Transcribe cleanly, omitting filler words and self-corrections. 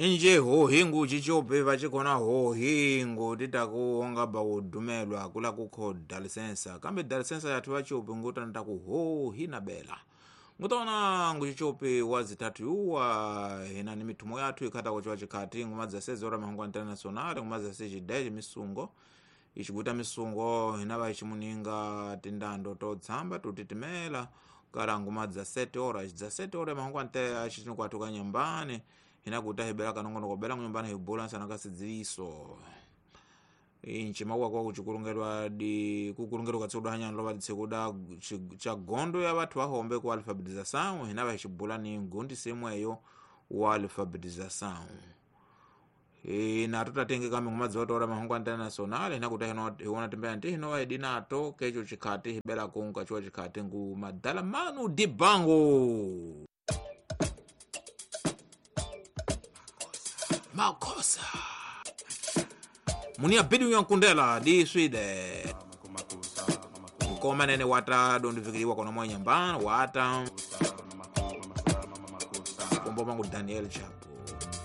Inje ho hingu chichope vachikona ho hingu titakuonga baudumelwa kula kukho dalisensa kambe dalisensa yathu vachope ngutanda ku ho hinabela ngutaona nguchichope wazitatu yuwa hina ni mitumo yathu ikata kwa chikati ngumadza sezora mahungu international ngumadza sejideje misungo ichiguta misungo hinava ichimuninga tindando totsamba tutitimela kala ngumadza 7 horas za 7 horas mahungu ante achitinu kwatuka nyambani hinakuta hebera kanongono kobela nyumbani hebula sana kasidziso inchi mawa kwa kuchikulungerwa di kukulungerwa katsodo hanya nloba tsekuda chagondo ya watu wahombe ku alphabetization hinaba hibula ni ngundi semweyo wa alphabetization na tutatenge kama ngumadzoto ora mahungu international hinakuta hona tembea nti hino edinato kecho chikati hebera kunga chwa chikati ngu madala manu dibango makosa munia bidi uyankundela di swide koma nene wata dondifikiriwa kona mwa nyambana wata kombo mangu Daniel Chapo